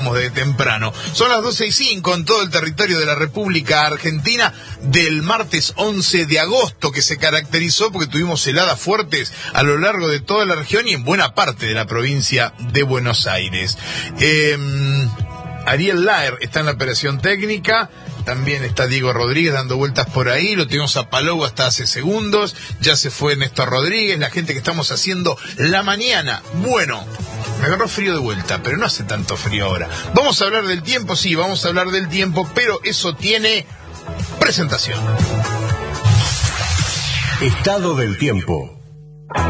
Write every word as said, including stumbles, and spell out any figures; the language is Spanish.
de temprano. Son las doce y cinco en todo el territorio de la República Argentina del martes once de agosto, que se caracterizó porque tuvimos heladas fuertes a lo largo de toda la región y en buena parte de la provincia de Buenos Aires. Eh, Ariel Laer está en la operación técnica. También está Diego Rodríguez dando vueltas por ahí. Lo tenemos a Palou hasta hace segundos. Ya se fue Néstor Rodríguez. La gente que estamos haciendo la mañana. Bueno, me agarró frío de vuelta, pero no hace tanto frío ahora. Vamos a hablar del tiempo, sí, vamos a hablar del tiempo, pero eso tiene presentación. Estado del tiempo.